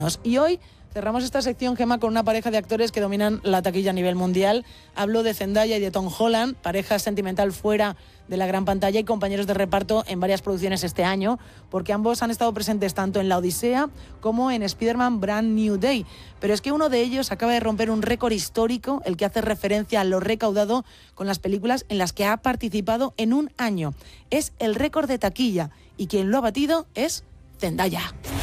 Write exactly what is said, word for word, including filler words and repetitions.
Y hoy cerramos esta sección, Gemma, con una pareja de actores que dominan la taquilla a nivel mundial. Hablo de Zendaya y de Tom Holland, pareja sentimental fuera de la gran pantalla y compañeros de reparto en varias producciones este año, porque ambos han estado presentes tanto en La Odisea como en Spider-Man Brand New Day. Pero es que uno de ellos acaba de romper un récord histórico, el que hace referencia a lo recaudado con las películas en las que ha participado en un año. Es el récord de taquilla y quien lo ha batido es Zendaya.